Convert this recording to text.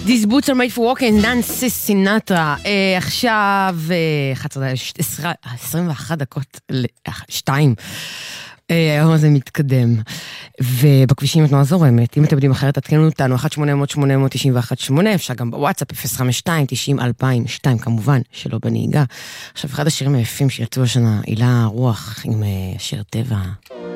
These boots are made for walking, ננסי סינטרה. עכשיו 21 דקות ל-2. היום הזה מתקדם. ובכבישים התנועה זורמת. אם אתם יודעים אחרת, תתקנו אותנו 1-800-891-8. אפשר גם בוואטסאפ 052-90-2002, כמובן, שלא בנהיגה. עכשיו, אחד השירים היפים שיצאו השנה, הילה רוח עם שיר טבע.